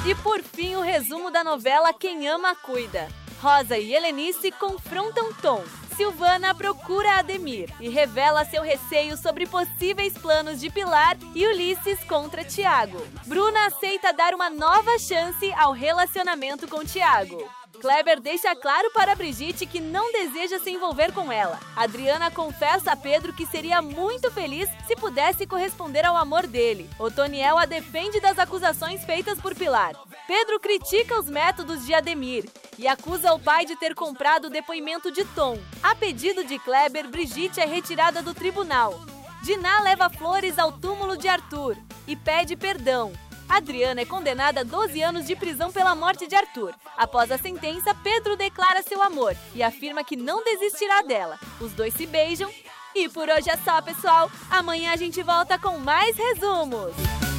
E por fim, o resumo da novela Quem Ama Cuida. Rosa e Helenice confrontam Tom. Silvana procura Ademir e revela seu receio sobre possíveis planos de Pilar e Ulisses contra Tiago. Bruna aceita dar uma nova chance ao relacionamento com Tiago. Kleber deixa claro para Brigitte que não deseja se envolver com ela. Adriana confessa a Pedro que seria muito feliz se pudesse corresponder ao amor dele. Otoniel a defende das acusações feitas por Pilar. Pedro critica os métodos de Ademir e acusa o pai de ter comprado o depoimento de Tom. A pedido de Kleber, Brigitte é retirada do tribunal. Diná leva flores ao túmulo de Arthur e pede perdão. Adriana é condenada a 12 anos de prisão pela morte de Arthur. Após a sentença, Pedro declara seu amor e afirma que não desistirá dela. Os dois se beijam. E por hoje é só, pessoal. Amanhã a gente volta com mais resumos.